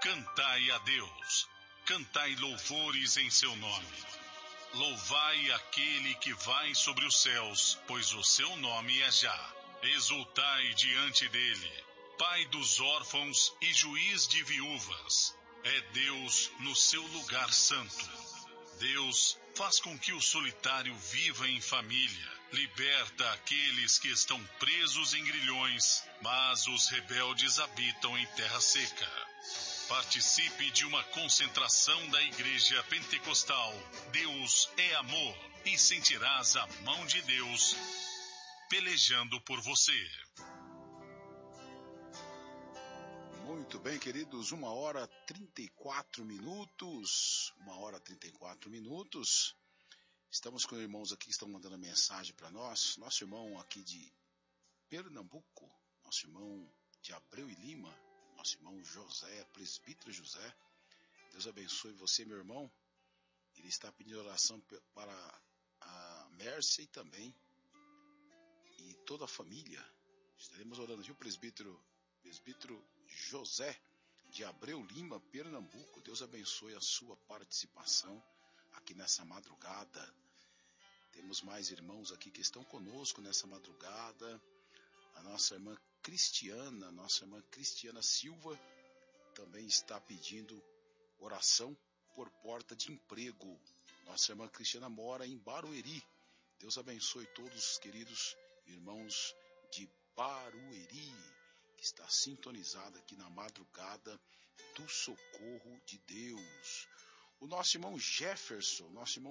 Cantai a Deus, cantai louvores em seu nome. Louvai aquele que vai sobre os céus, pois o seu nome é Já. Exultai diante dele, Pai dos órfãos e juiz de viúvas. É Deus no seu lugar santo. Deus faz com que o solitário viva em família, liberta aqueles que estão presos em grilhões, mas os rebeldes habitam em terra seca. Participe de uma concentração da Igreja Pentecostal Deus é Amor e sentirás a mão de Deus pelejando por você. Muito bem, queridos, 1h34. 1h34. Estamos com irmãos aqui que estão mandando mensagem para nós. Nosso irmão aqui de Pernambuco, nosso irmão de Abreu e Lima, nosso irmão José, presbítero José. Deus abençoe você, meu irmão. Ele está pedindo oração para a Mércia e também e toda a família. Estaremos orando, viu, presbítero José de Abreu Lima, Pernambuco. Deus abençoe a sua participação aqui nessa madrugada. Temos mais irmãos aqui que estão conosco nessa madrugada. A nossa irmã Cristiana Silva também está pedindo oração por porta de emprego. Nossa irmã Cristiana mora em Barueri. Deus abençoe todos os queridos irmãos de Barueri, que está sintonizada aqui na madrugada do socorro de Deus. O nosso irmão Jefferson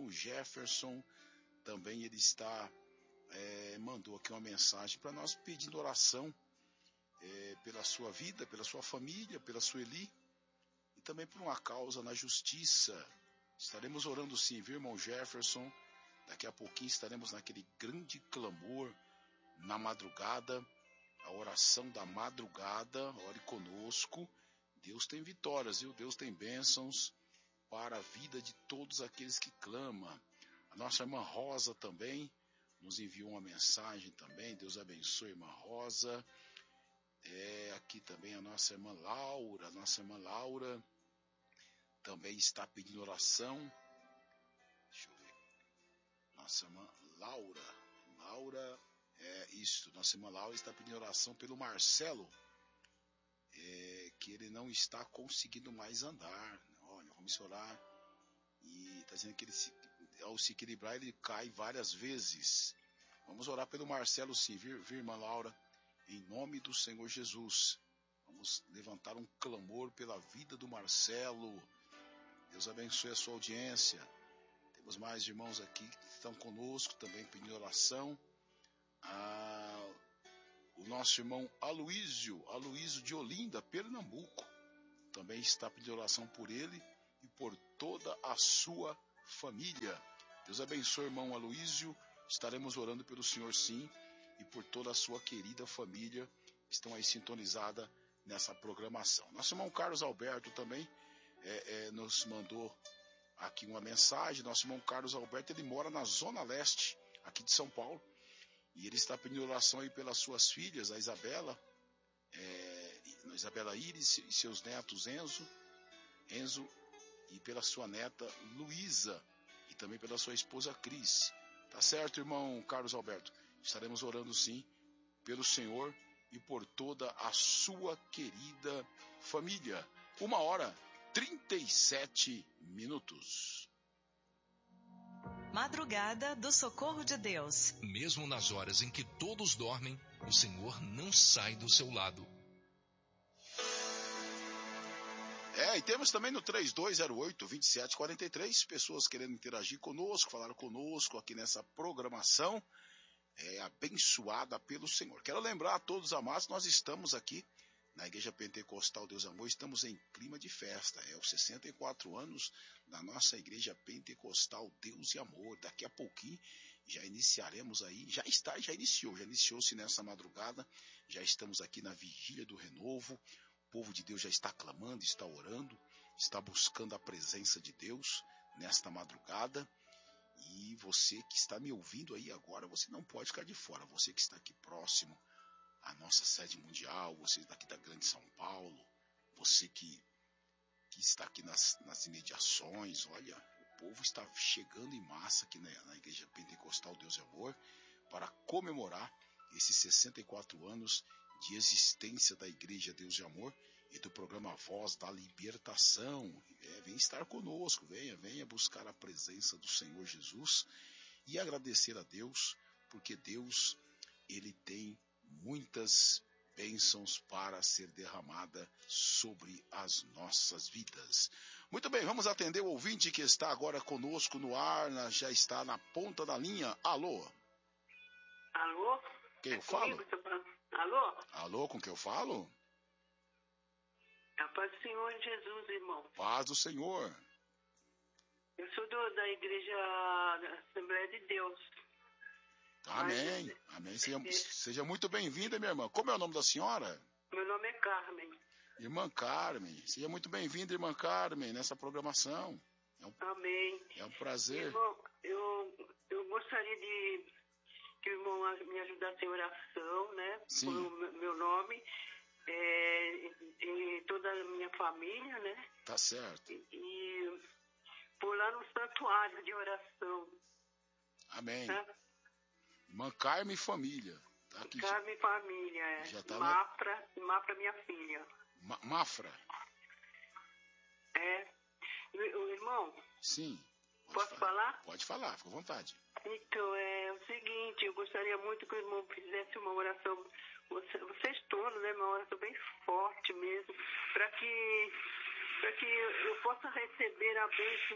também ele está mandou aqui uma mensagem para nós pedindo oração pela sua vida, pela sua família, pela Sueli e também por uma causa na justiça. Estaremos orando sim, viu, irmão Jefferson? Daqui a pouquinho estaremos naquele grande clamor na madrugada, a oração da madrugada. Ore conosco. Deus tem vitórias, viu? Deus tem bênçãos para a vida de todos aqueles que clamam. A nossa irmã Rosa também nos enviou uma mensagem também. Deus abençoe, irmã Rosa. Aqui também a nossa irmã Laura. Também está pedindo oração. Deixa eu ver. Nossa irmã Laura. Nossa irmã Laura está pedindo oração pelo Marcelo. Que ele não está conseguindo mais andar. Olha, vamos orar. E está dizendo que ao se equilibrar ele cai várias vezes. Vamos orar pelo Marcelo sim, viu, irmã Laura? Em nome do Senhor Jesus. Vamos levantar um clamor pela vida do Marcelo. Deus abençoe a sua audiência. Temos mais irmãos aqui que estão conosco também pedindo oração. O nosso irmão Aloísio de Olinda, Pernambuco, também está pedindo oração por ele e por toda a sua família. Deus abençoe, irmão Aloísio. Estaremos orando pelo senhor sim e por toda a sua querida família que estão aí sintonizada nessa programação. Nosso irmão Carlos Alberto também nos mandou aqui uma mensagem. Nosso irmão Carlos Alberto, ele mora na Zona Leste, aqui de São Paulo, e ele está pedindo oração aí pelas suas filhas, a Isabela Iris e seus netos Enzo e pela sua neta Luísa e também pela sua esposa Cris. Tá certo, irmão Carlos Alberto? Estaremos orando sim pelo Senhor e por toda a sua querida família. 1h37. Madrugada do Socorro de Deus. Mesmo nas horas em que todos dormem, o Senhor não sai do seu lado. E temos também no 3208-2743 pessoas querendo interagir conosco, falar conosco aqui nessa programação abençoada pelo Senhor. Quero lembrar a todos, amados, nós estamos aqui na Igreja Pentecostal Deus Amor, estamos em clima de festa. Os 64 anos da nossa Igreja Pentecostal Deus e Amor. Daqui a pouquinho já iniciaremos aí, iniciou-se nessa madrugada, já estamos aqui na vigília do renovo. O povo de Deus já está clamando, está orando, está buscando a presença de Deus nesta madrugada. E você que está me ouvindo aí agora, você não pode ficar de fora. Você que está aqui próximo à nossa sede mundial, você daqui da Grande São Paulo, você que está aqui nas imediações. Olha, o povo está chegando em massa aqui na Igreja Pentecostal Deus e Amor para comemorar esses 64 anos de existência da Igreja Deus e Amor e do programa Voz da Libertação. Venha estar conosco, venha buscar a presença do Senhor Jesus e agradecer a Deus, porque Deus, Ele tem muitas bênçãos para ser derramada sobre as nossas vidas. Muito bem, vamos atender o ouvinte que está agora conosco no ar, já está na ponta da linha. Alô? Alô? Quem eu falo? Alô? Alô, com quem eu falo? A paz do Senhor Jesus, irmão. Paz do Senhor. Eu sou da Igreja da Assembleia de Deus. Amém, amém. Seja muito bem-vinda, minha irmã. Como é o nome da senhora? Meu nome é Carmen. Irmã Carmen. Seja muito bem-vinda, irmã Carmen, nessa programação. Amém. É um prazer. Irmão, eu gostaria que o irmão me ajudasse em oração, né? Sim. Por meu nome, e toda a minha família, né? Tá certo. E por lá no santuário de oração. Amém. Tá? Irmã Carmen e família. Tá aqui. Carmen e família, já tá Mafra, minha filha. Mafra? O irmão? Sim. Posso falar? Pode falar, fica à vontade. Então, é o seguinte, eu gostaria muito que o irmão fizesse uma oração, vocês todos, né, uma oração bem forte mesmo, para que eu possa receber a bênção.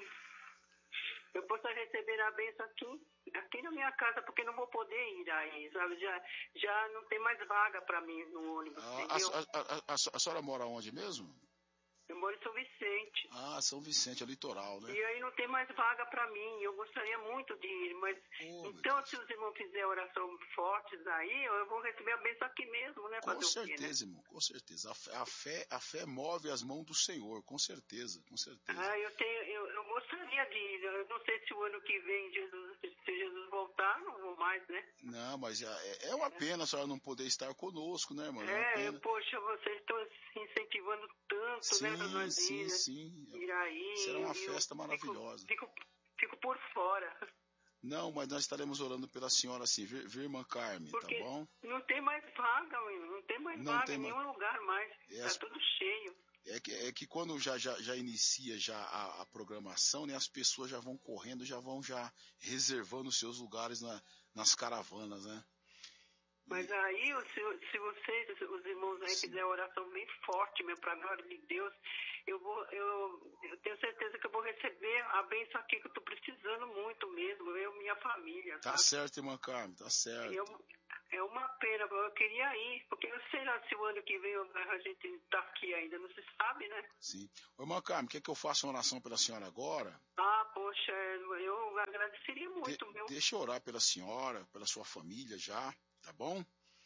Eu possa receber a bênção aqui na minha casa, porque não vou poder ir aí, sabe? Já não tem mais vaga para mim no ônibus, entendeu? A senhora mora onde mesmo? Eu moro em São Vicente. Ah, São Vicente, é litoral, né? E aí não tem mais vaga para mim. Eu gostaria muito de ir, mas... então, se os irmãos fizerem oração fortes aí, eu vou receber a bênção aqui mesmo, né? Com certeza, irmão, com certeza. A fé move as mãos do Senhor, com certeza, com certeza. Eu gostaria de ir. Eu não sei se o ano que vem, se Jesus voltar, não vou mais, né? Não, mas é uma pena a senhora não poder estar conosco, né, irmão? Poxa, vocês estão se incentivando tanto, né? Sim. Iraí, será uma festa maravilhosa. Fico por fora. Não, mas nós estaremos orando pela senhora assim, vir irmã Carmen, porque tá bom? Não tem mais vaga, não tem mais vaga em nenhum lugar mais. Tá tudo cheio. É que quando já inicia a programação, né, as pessoas já vão correndo, já vão reservando os seus lugares nas caravanas, né? Mas aí, se vocês, os irmãos aí, fizerem oração bem forte, para a glória de Deus, eu tenho certeza que eu vou receber a bênção aqui que eu estou precisando muito mesmo, eu e minha família. Tá certo, irmã Carmen, tá certo. É uma pena, eu queria ir, porque eu sei lá se o ano que vem a gente tá aqui ainda, não se sabe, né? Sim. Ô, irmã Carmen, quer que eu faça uma oração pela senhora agora? Poxa, eu agradeceria muito, meu. Deixa eu orar pela senhora, pela sua família já, tá bom?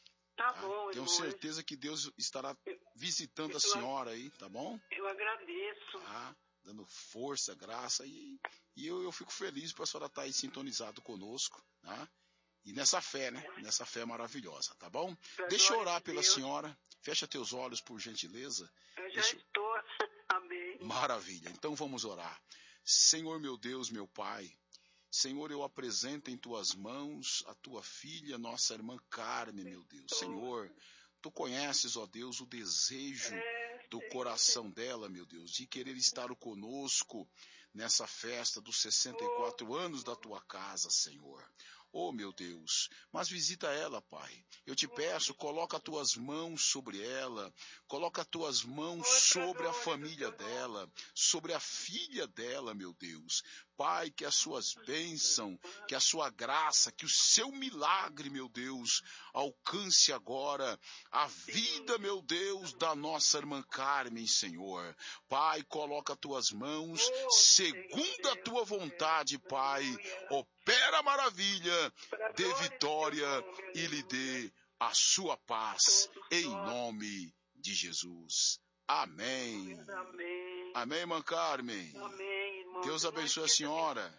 Tá bom, irmão. Tenho certeza que Deus estará visitando a senhora aí, tá bom? Eu agradeço. Tá, dando força, graça, e eu fico feliz por a senhora estar aí sintonizado conosco, tá? E nessa fé, né? Nessa fé maravilhosa, tá bom? Deixa eu orar pela senhora. Fecha teus olhos, por gentileza. Eu já estou. Amém. Maravilha. Então vamos orar. Senhor, meu Deus, meu Pai. Senhor, eu apresento em tuas mãos a tua filha, nossa irmã Carmen, meu Deus. Senhor, tu conheces, ó Deus, o desejo do coração dela, meu Deus, de querer estar conosco nessa festa dos 64 anos da tua casa, Senhor. Oh, meu Deus, mas visita ela, Pai. Eu te peço, coloca as tuas mãos sobre ela, coloca as tuas mãos sobre a família dela, sobre a filha dela, meu Deus. Pai, que as suas bênçãos, que a sua graça, que o seu milagre, meu Deus, alcance agora a vida, meu Deus, da nossa irmã Carmen, Senhor. Pai, coloca as tuas mãos, segundo a tua vontade, Pai. Opera a maravilha, dê vitória e lhe dê a sua paz, em nome de Jesus. Amém. Amém, irmã Carmen. Amém, irmão. Deus abençoe a senhora.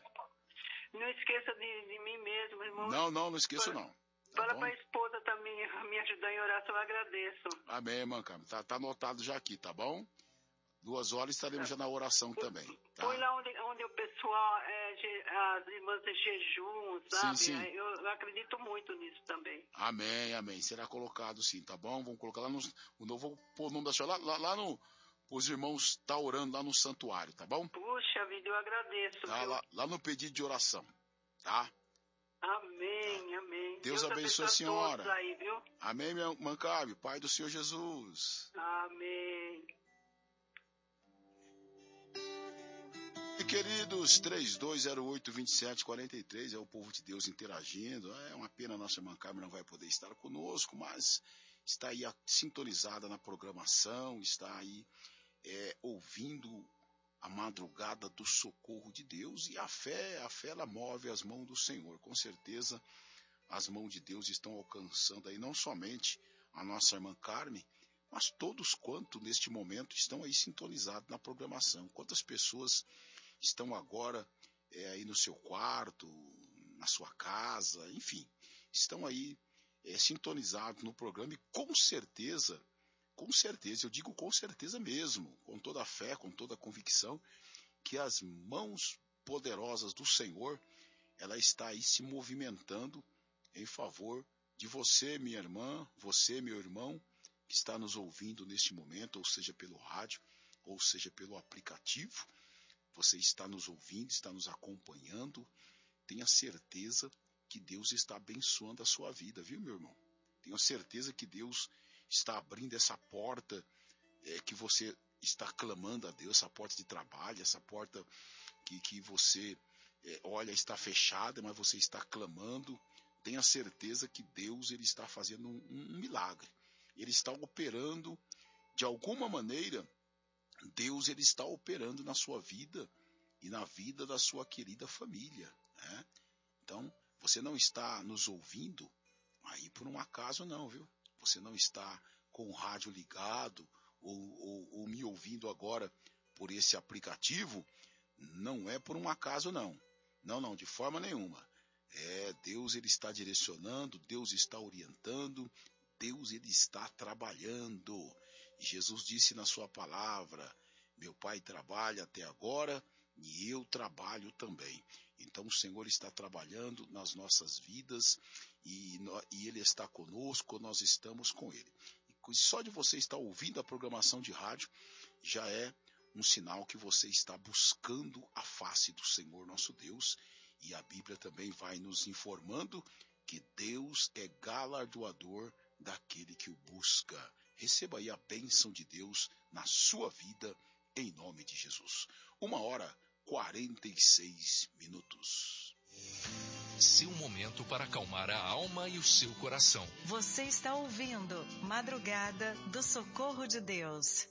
Não esqueça de mim mesmo, irmão. Não esqueço não. Fala para a esposa também me ajudar em oração, eu agradeço. Amém, irmã Carmen. Tá anotado já aqui, tá bom? 2 horas estaremos já na oração também. Tá? Foi lá onde o pessoal, as irmãs de jejum, sabe? Sim. Eu acredito muito nisso também. Amém. Será colocado sim, tá bom? Vamos colocar lá vou pôr o nome da senhora lá no... Os irmãos tá orando lá no santuário, tá bom? Puxa vida, eu agradeço. Tá, lá no pedido de oração, tá? Amém. Deus abençoe a senhora. Aí, viu? Amém, minha irmã Carme, Pai do Senhor Jesus. Amém. E queridos, 3208-2743, é o povo de Deus interagindo. É uma pena a nossa irmã Carme não vai poder estar conosco, mas está aí sintonizada na programação, está aí ouvindo a madrugada do socorro de Deus, e a fé ela move as mãos do Senhor. Com certeza as mãos de Deus estão alcançando aí não somente a nossa irmã Carme, mas todos quanto neste momento estão aí sintonizados na programação. Quantas pessoas estão agora aí no seu quarto, na sua casa, enfim, estão aí sintonizados no programa, e com certeza, eu digo com certeza mesmo, com toda a fé, com toda a convicção, que as mãos poderosas do Senhor, ela está aí se movimentando em favor de você, minha irmã, você, meu irmão, que está nos ouvindo neste momento, ou seja pelo rádio, ou seja pelo aplicativo. Você está nos ouvindo, está nos acompanhando. Tenha certeza que Deus está abençoando a sua vida, viu, meu irmão? Tenha certeza que Deus está abrindo essa porta que você está clamando a Deus, essa porta de trabalho, essa porta que você olha, está fechada, mas você está clamando. Tenha certeza que Deus ele está fazendo um milagre. Ele está operando, de alguma maneira, Deus ele está operando na sua vida e na vida da sua querida família, né? Então, você não está nos ouvindo aí por um acaso não, viu? Você não está com o rádio ligado ou me ouvindo agora por esse aplicativo, não é por um acaso não. Não, de forma nenhuma. Deus ele está direcionando, Deus está orientando, Deus ele está trabalhando. E Jesus disse na sua palavra: meu Pai trabalha até agora e eu trabalho também. Então o Senhor está trabalhando nas nossas vidas e Ele está conosco, nós estamos com Ele. E só de você estar ouvindo a programação de rádio já é um sinal que você está buscando a face do Senhor nosso Deus. E a Bíblia também vai nos informando que Deus é galardoador daquele que o busca. Receba aí a bênção de Deus na sua vida, em nome de Jesus. 1h46. Seu momento para acalmar a alma e o seu coração. Você está ouvindo Madrugada do Socorro de Deus.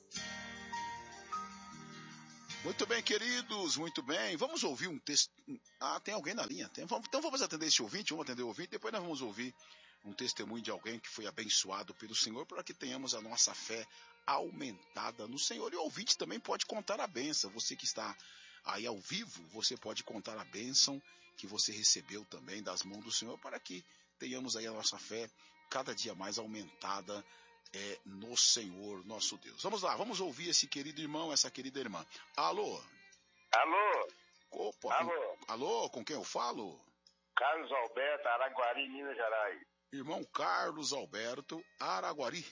Muito bem, queridos, muito bem. Vamos ouvir um texto. Tem alguém na linha? Então vamos atender esse ouvinte, vamos atender o ouvinte, depois nós vamos ouvir um testemunho de alguém que foi abençoado pelo Senhor, para que tenhamos a nossa fé aumentada no Senhor. E o ouvinte também pode contar a bênção. Você que está aí ao vivo, você pode contar a bênção que você recebeu também das mãos do Senhor, para que tenhamos aí a nossa fé cada dia mais aumentada no Senhor nosso Deus. Vamos lá, vamos ouvir esse querido irmão, essa querida irmã. Alô? Opa, alô, com quem eu falo? Carlos Alberto, Araguari, Minas Gerais. Irmão Carlos Alberto, Araguari.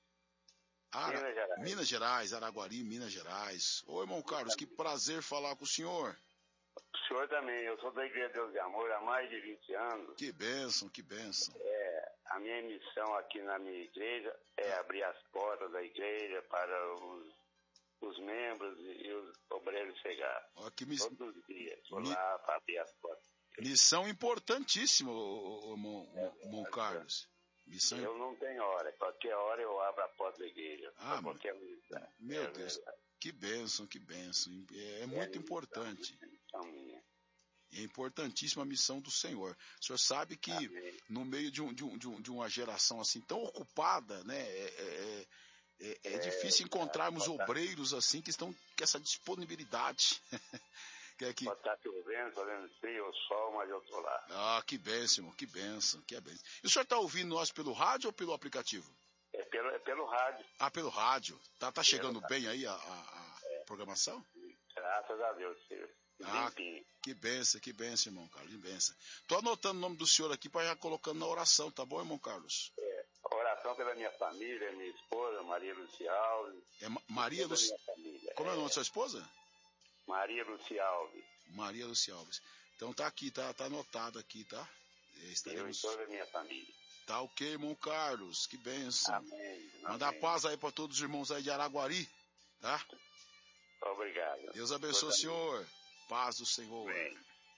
Minas Gerais, Araguari, Minas Gerais. Ô, irmão Carlos, que prazer falar com o senhor. O senhor também, eu sou da Igreja Deus de Amor há mais de 20 anos. Que bênção, que bênção. A minha missão aqui na minha igreja é abrir as portas da igreja para os membros e os obreiros chegar. Todos os dias, vou lá para abrir as portas. Missão importantíssima, irmão Carlos. Eu não tenho hora, qualquer hora eu abro a porta da igreja. Qualquer missão. Meu Deus, que bênção, que bênção. É muito importante. É importantíssima a missão do Senhor. O senhor sabe que no meio de uma geração assim tão ocupada, né, é difícil encontrarmos obreiros assim que estão com essa disponibilidade. Pode estar chovendo, fazendo frio, o sol, mas eu estou lá. Que bênção, que bênção, que bênção. E o senhor está ouvindo nós pelo rádio ou pelo aplicativo? É pelo rádio. Pelo rádio. Tá chegando bem aí programação? Graças a Deus, senhor. Que benção, irmão Carlos, que benção. Tô anotando o nome do senhor aqui para já colocando na oração, tá bom, irmão Carlos? Oração pela minha família, minha esposa, Maria Lúcia Alves. Maria Lúcia... Como é o nome da sua esposa? Maria Lúcia Alves. Maria Lúcia Alves. Então tá aqui, tá anotado aqui, tá? Estaremos... Eu e toda a minha família. Tá ok, irmão Carlos, que benção. Amém. Mandar paz aí para todos os irmãos aí de Araguari, tá? Obrigado. Deus abençoe o senhor. Paz do Senhor. Bem.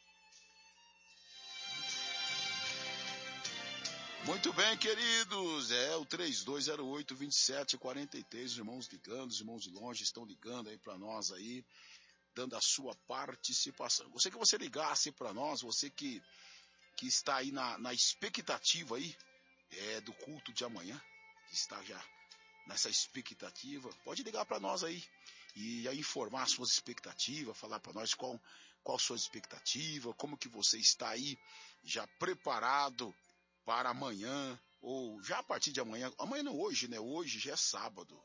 Muito bem, queridos. O 3208-2743. Os irmãos ligando, os irmãos de longe estão ligando aí para nós aí, dando a sua participação. Você que você ligasse para nós, você que está aí na expectativa aí, do culto de amanhã, que está já nessa expectativa, pode ligar para nós aí e já informar as suas expectativas, falar para nós qual a sua expectativa, como que você está aí já preparado para amanhã, ou já a partir de amanhã não, hoje, né? Hoje já é sábado,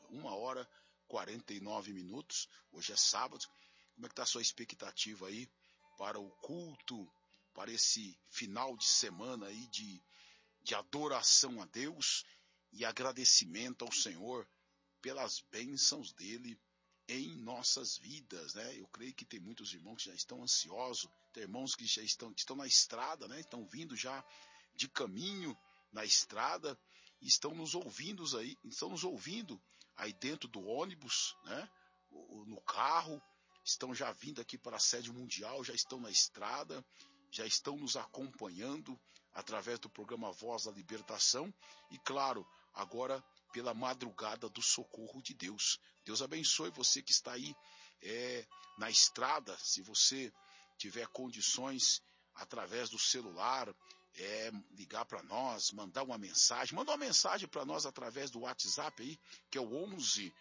1h49, hoje é sábado. Como é que está a sua expectativa aí para o culto, para esse final de semana aí de adoração a Deus e agradecimento ao Senhor pelas bênçãos dele em nossas vidas, né? Eu creio que tem muitos irmãos que já estão ansiosos, tem irmãos que já estão na estrada, né? Estão vindo já de caminho na estrada e estão nos ouvindo aí dentro do ônibus, né? No carro, estão já vindo aqui para a sede mundial, já estão na estrada, já estão nos acompanhando através do programa Voz da Libertação e, claro, agora pela madrugada do socorro de Deus. Deus abençoe você que está aí na estrada. Se você tiver condições, através do celular, ligar para nós, mandar uma mensagem. Manda uma mensagem para nós através do WhatsApp aí, que é o 11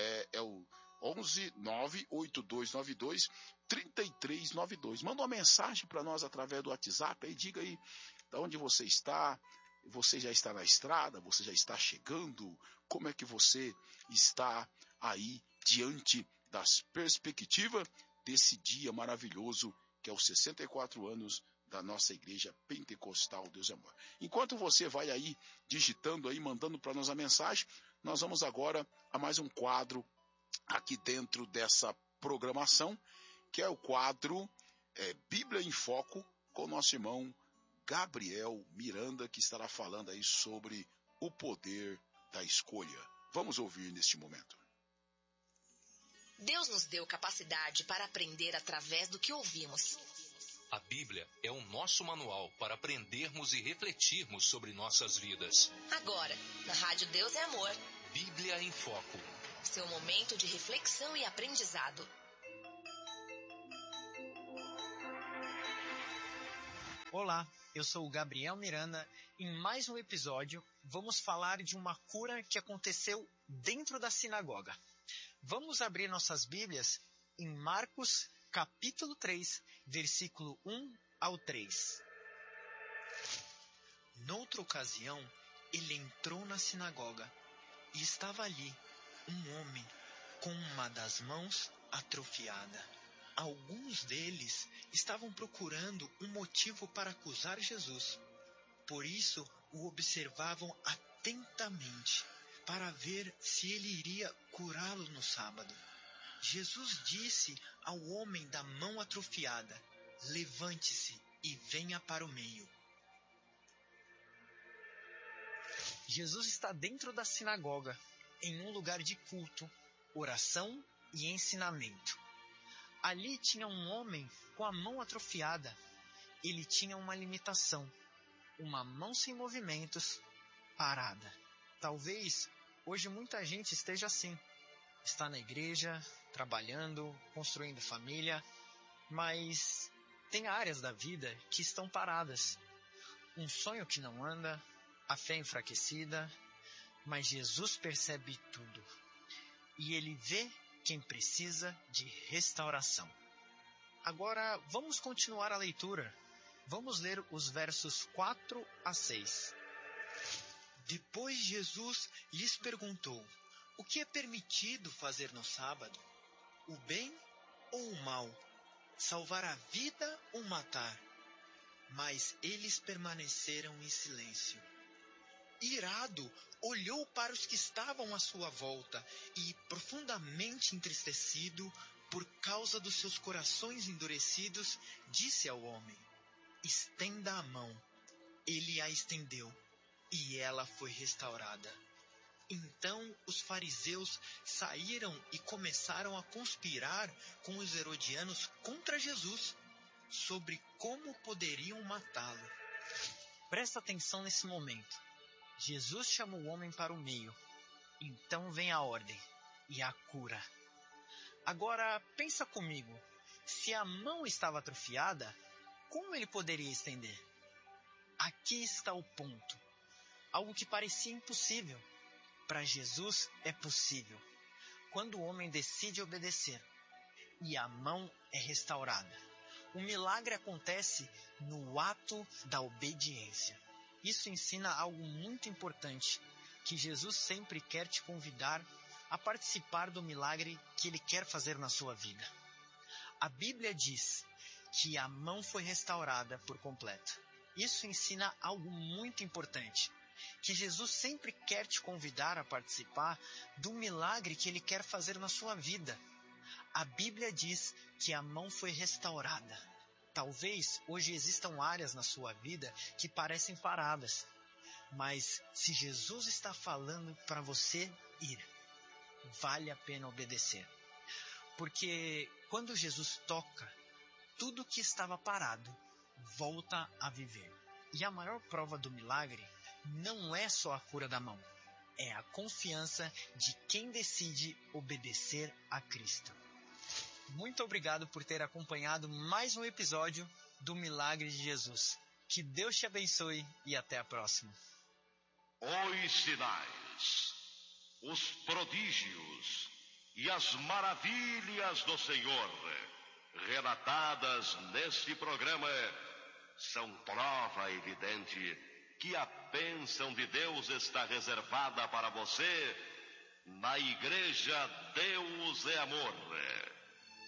98292 3392. Manda uma mensagem para nós através do WhatsApp aí, diga aí de onde você está. Você já está na estrada? Você já está chegando? Como é que você está aí diante das perspectivas desse dia maravilhoso que é os 64 anos da nossa igreja pentecostal Deus é Amor? Enquanto você vai aí digitando aí, mandando para nós a mensagem, nós vamos agora a mais um quadro aqui dentro dessa programação, que é o quadro Bíblia em Foco, com o nosso irmão Gabriel Miranda, que estará falando aí sobre o poder da escolha. Vamos ouvir neste momento. Deus nos deu capacidade para aprender através do que ouvimos. A Bíblia é o nosso manual para aprendermos e refletirmos sobre nossas vidas. Agora, na Rádio Deus é Amor. Bíblia em Foco. Seu momento de reflexão e aprendizado. Olá, eu sou o Gabriel Miranda. Em mais um episódio, vamos falar de uma cura que aconteceu dentro da sinagoga. Vamos abrir nossas Bíblias em Marcos, capítulo 3, versículo 1 ao 3. Noutra ocasião, ele entrou na sinagoga e estava ali um homem com uma das mãos atrofiada. Alguns deles estavam procurando um motivo para acusar Jesus. Por isso, o observavam atentamente, para ver se ele iria curá-lo no sábado. Jesus disse ao homem da mão atrofiada: levante-se e venha para o meio. Jesus está dentro da sinagoga, em um lugar de culto, oração e ensinamento. Ali tinha um homem com a mão atrofiada. Ele tinha uma limitação, uma mão sem movimentos, parada. Talvez hoje muita gente esteja assim. Está na igreja, trabalhando, construindo família, mas tem áreas da vida que estão paradas. Um sonho que não anda, a fé enfraquecida, mas Jesus percebe tudo. E ele vê quem precisa de restauração. Agora, vamos continuar a leitura. Vamos ler os versos 4 a 6. Depois Jesus lhes perguntou: o que é permitido fazer no sábado? o bem ou o mal, salvar a vida ou matar. Mas eles permaneceram em silêncio. Irado, olhou para os que estavam à sua volta e, profundamente entristecido por causa dos seus corações endurecidos, disse ao homem: estenda a mão. Ele a estendeu, e ela foi restaurada. Então os fariseus saíram e começaram a conspirar com os herodianos contra Jesus, sobre como poderiam matá-lo. Presta atenção nesse momento. Jesus chama o homem para o meio. Então vem a ordem e a cura. Agora pensa comigo. Se a mão estava atrofiada, como ele poderia estender? Aqui está o ponto. Algo que parecia impossível, para Jesus é possível. Quando o homem decide obedecer e a mão é restaurada. O milagre acontece no ato da obediência. Isso ensina algo muito importante, que Jesus sempre quer te convidar a participar do milagre que Ele quer fazer na sua vida. A Bíblia diz que a mão foi restaurada por completo. Isso ensina algo muito importante, que Jesus sempre quer te convidar a participar do milagre que Ele quer fazer na sua vida. A Bíblia diz que a mão foi restaurada. Talvez hoje existam áreas na sua vida que parecem paradas, mas se Jesus está falando para você ir, vale a pena obedecer. Porque quando Jesus toca, tudo que estava parado volta a viver. E a maior prova do milagre não é só a cura da mão, é a confiança de quem decide obedecer a Cristo. Muito obrigado por ter acompanhado mais um episódio do Milagre de Jesus. Que Deus te abençoe e até a próxima. Os sinais, os prodígios e as maravilhas do Senhor, relatadas neste programa, são prova evidente que a bênção de Deus está reservada para você na Igreja Deus é Amor.